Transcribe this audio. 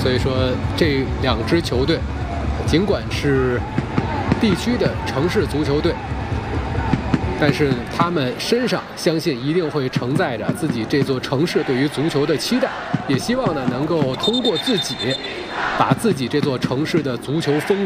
所以说这两支球队尽管是地区的城市足球队，但是他们身上相信一定会承载着自己这座城市对于足球的期待，也希望呢能够通过自己把自己这座城市的足球风